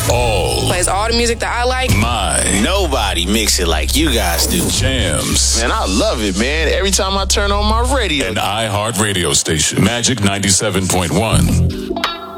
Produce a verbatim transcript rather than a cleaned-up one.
All. Plays all the music that I like. My. Nobody mix it like you guys do. Jams. Man, I love it, man. Every time I turn on my radio. An iHeart radio station. Magic ninety-seven point one.